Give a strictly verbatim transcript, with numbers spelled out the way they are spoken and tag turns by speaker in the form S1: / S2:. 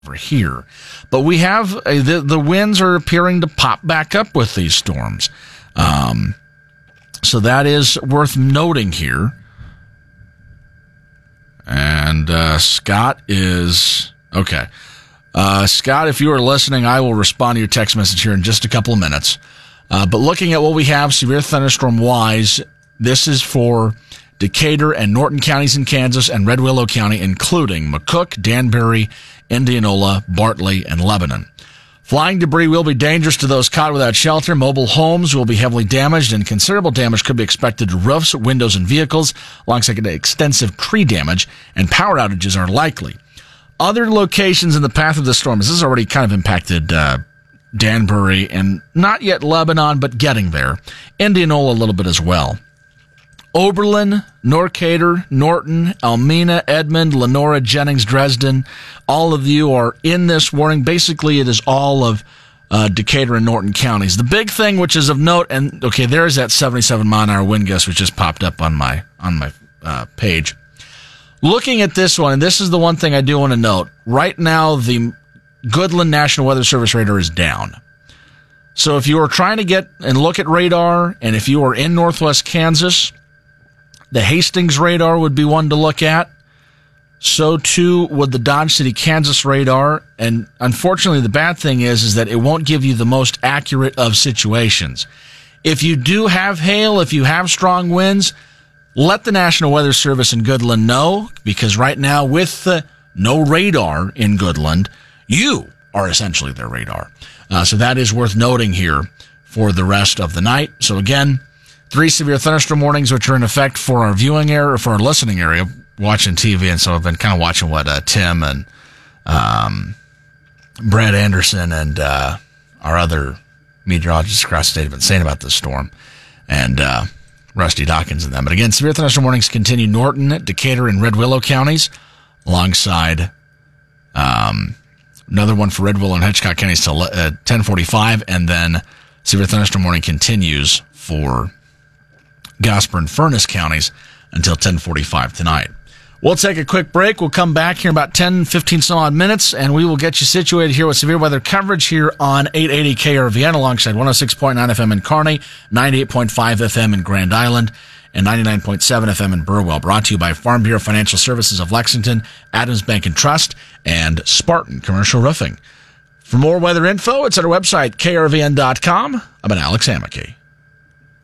S1: over here. But we have, uh, the, the winds are appearing to pop back up with these storms. Um, so that is worth noting here. And uh, Scott is, okay. Uh, Scott, if you are listening, I will respond to your text message here in just a couple of minutes. Uh, but looking at what we have, severe thunderstorm-wise, this is for Decatur and Norton counties in Kansas and Red Willow County, including McCook, Danbury, Indianola, Bartley, and Lebanon. Flying debris will be dangerous to those caught without shelter. Mobile homes will be heavily damaged, and considerable damage could be expected to roofs, windows, and vehicles, alongside extensive tree damage, and power outages are likely. Other locations in the path of the storm, this has already kind of impacted uh, Danbury, and not yet Lebanon, but getting there. Indianola a little bit as well. Oberlin, Norcatur, Norton, Almena, Edmond, Lenora, Jennings, Dresden, all of you are in this warning. Basically, it is all of uh, Decatur and Norton counties. The big thing, which is of note, and okay, there's that seventy-seven mile an hour wind gust, which just popped up on my on my uh, page. Looking at this one, and this is the one thing I do want to note. Right now, the Goodland National Weather Service radar is down. So if you are trying to get and look at radar, and if you are in northwest Kansas, the Hastings radar would be one to look at. So too would the Dodge City, Kansas radar. And unfortunately, the bad thing is, is that it won't give you the most accurate of situations. If you do have hail, if you have strong winds, let the National Weather Service in Goodland know, because right now with uh, no radar in Goodland, you are essentially their radar. Uh, so that is worth noting here for the rest of the night. So again, three severe thunderstorm warnings, which are in effect for our viewing area, for our listening area, watching T V. And so I've been kind of watching what uh, Tim and um, Brad Anderson and uh, our other meteorologists across the state have been saying about this storm. And uh, Rusty Dawkins and them. But again, severe thunderstorm warnings continue Norton, Decatur, and Red Willow counties, alongside um, another one for Red Willow and Hitchcock counties till uh, ten forty-five, and then severe thunderstorm warning continues for Gosper and Furnace counties until ten forty-five tonight. We'll take a quick break. We'll come back here in about ten, fifteen some odd minutes, and we will get you situated here with severe weather coverage here on eight eighty K R V N alongside one oh six point nine F M in Kearney, ninety-eight point five F M in Grand Island, and ninety-nine point seven F M in Burwell. Brought to you by Farm Bureau Financial Services of Lexington, Adams Bank and Trust, and Spartan Commercial Roofing. For more weather info, it's at our website, K R V N dot com. I'm an Alex Amicky.